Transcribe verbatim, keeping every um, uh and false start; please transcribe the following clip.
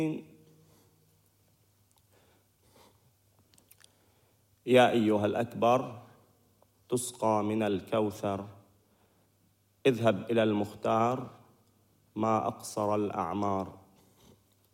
يا أيها الأكبر تسقى من الكوثر، اذهب إلى المختار ما أقصر الأعمار.